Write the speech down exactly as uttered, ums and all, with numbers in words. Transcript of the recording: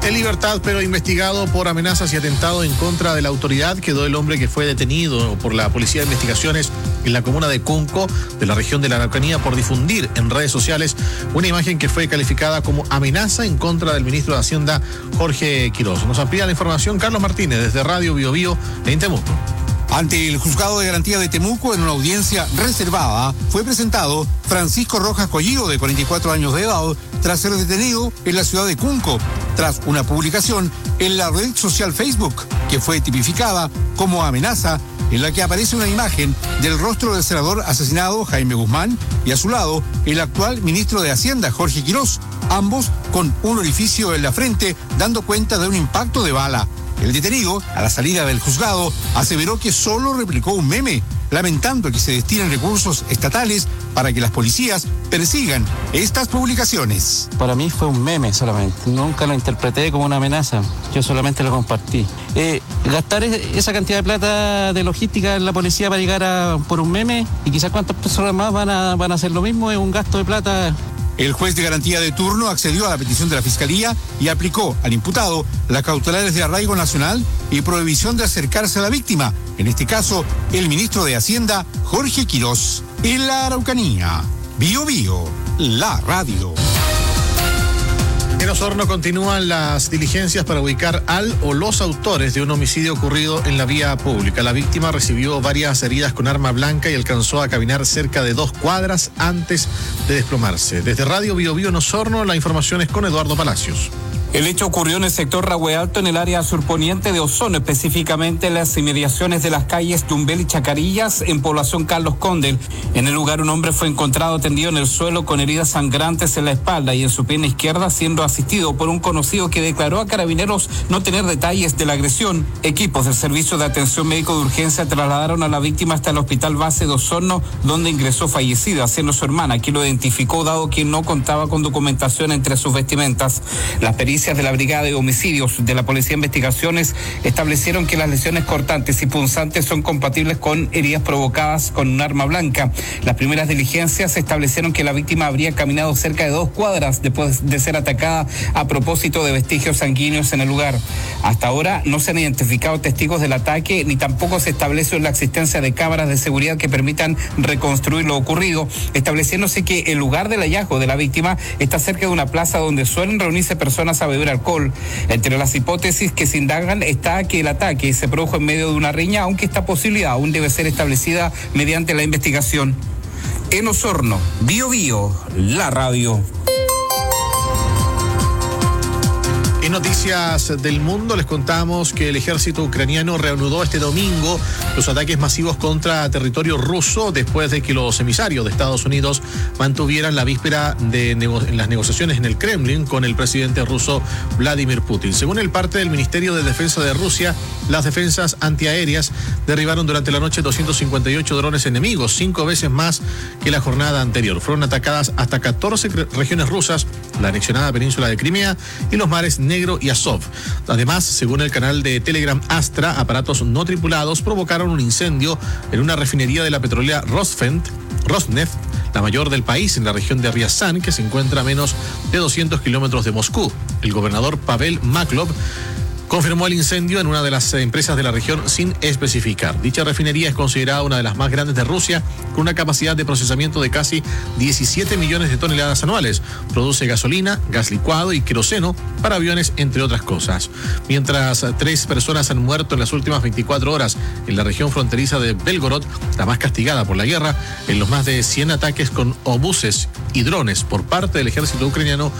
En libertad, pero investigado por amenazas y atentado en contra de la autoridad, quedó el hombre que fue detenido por la Policía de Investigaciones en la comuna de Cunco, de la región de la Araucanía, por difundir en redes sociales una imagen que fue calificada como amenaza en contra del ministro de Hacienda, Jorge Quirós. Nos amplía la información Carlos Martínez, desde Radio Bio Bio en Temuco. Ante el Juzgado de Garantía de Temuco, en una audiencia reservada, fue presentado Francisco Rojas Collido, de cuarenta y cuatro años de edad, tras ser detenido en la ciudad de Cunco, tras una publicación en la red social Facebook, que fue tipificada como amenaza, en la que aparece una imagen del rostro del senador asesinado Jaime Guzmán y a su lado el actual ministro de Hacienda, Jorge Quirós, ambos con un orificio en la frente, dando cuenta de un impacto de bala. El detenido, a la salida del juzgado, aseveró que solo replicó un meme, lamentando que se destinen recursos estatales para que las policías persigan estas publicaciones. Para mí fue un meme solamente, nunca lo interpreté como una amenaza, yo solamente lo compartí. Eh, gastar esa cantidad de plata de logística en la policía para llegar a por un meme, y quizás cuántas personas más van a, van a hacer lo mismo, es un gasto de plata. El juez de garantía de turno accedió a la petición de la Fiscalía y aplicó al imputado las cautelares de arraigo nacional y prohibición de acercarse a la víctima, en este caso, el ministro de Hacienda, Jorge Quirós. En la Araucanía, Bio Bio, la radio. En Osorno continúan las diligencias para ubicar al o los autores de un homicidio ocurrido en la vía pública. La víctima recibió varias heridas con arma blanca y alcanzó a caminar cerca de dos cuadras antes de desplomarse. Desde Radio Bio Bio en Osorno, la información es con Eduardo Palacios. El hecho ocurrió en el sector Rahue Alto, en el área surponiente de Osorno, específicamente en las inmediaciones de las calles Yumbel y Chacarillas, en población Carlos Condel. En el lugar, un hombre fue encontrado tendido en el suelo con heridas sangrantes en la espalda y en su pierna izquierda, siendo asistido por un conocido que declaró a Carabineros no tener detalles de la agresión. Equipos del Servicio de Atención Médico de Urgencia trasladaron a la víctima hasta el Hospital Base de Osorno, donde ingresó fallecida, siendo su hermana quien lo identificó, dado que no contaba con documentación entre sus vestimentas. Las pericias de la Brigada de Homicidios de la Policía de Investigaciones establecieron que las lesiones cortantes y punzantes son compatibles con heridas provocadas con un arma blanca. Las primeras diligencias establecieron que la víctima habría caminado cerca de dos cuadras después de ser atacada a propósito de vestigios sanguíneos en el lugar. Hasta ahora no se han identificado testigos del ataque, ni tampoco se establece la existencia de cámaras de seguridad que permitan reconstruir lo ocurrido, estableciéndose que el lugar del hallazgo de la víctima está cerca de una plaza donde suelen reunirse personas a beber alcohol. Entre las hipótesis que se indagan está que el ataque se produjo en medio de una riña, aunque esta posibilidad aún debe ser establecida mediante la investigación. En Osorno, Bio Bio, la radio. En noticias del mundo les contamos que el ejército ucraniano reanudó este domingo los ataques masivos contra territorio ruso después de que los emisarios de Estados Unidos mantuvieran la víspera de nego- en las negociaciones en el Kremlin con el presidente ruso Vladimir Putin. Según el parte del Ministerio de Defensa de Rusia, las defensas antiaéreas derribaron durante la noche doscientos cincuenta y ocho drones enemigos, cinco veces más que la jornada anterior. Fueron atacadas hasta catorce regiones rusas, la anexionada península de Crimea y los mares Negro y Azov. Además, según el canal de Telegram Astra, aparatos no tripulados provocaron un incendio en una refinería de la petrolera Rosneft, Rosneft, la mayor del país en la región de Ryazán, que se encuentra a menos de doscientos kilómetros de Moscú. El gobernador Pavel Maklov confirmó el incendio en una de las empresas de la región sin especificar. Dicha refinería es considerada una de las más grandes de Rusia, con una capacidad de procesamiento de casi diecisiete millones de toneladas anuales. Produce gasolina, gas licuado y queroseno para aviones, entre otras cosas. Mientras tres personas han muerto en las últimas veinticuatro horas en la región fronteriza de Belgorod, la más castigada por la guerra, en los más de cien ataques con obuses y drones por parte del ejército ucraniano